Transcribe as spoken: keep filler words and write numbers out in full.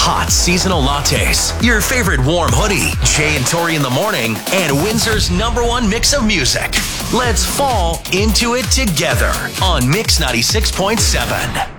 hot seasonal lattes, your favorite warm hoodie, Jay and Tori in the morning, and Windsor's number one mix of music. Let's fall into it together on Mix ninety-six point seven.